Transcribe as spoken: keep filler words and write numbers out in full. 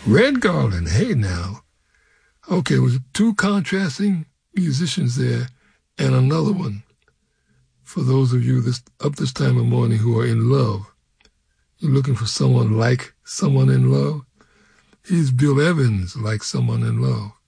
Red Garland, hey now. Okay, with two contrasting musicians there and another one. For those of you this up this time of morning who are in love, you're looking for someone like someone in love. He's Bill Evans, like someone in love.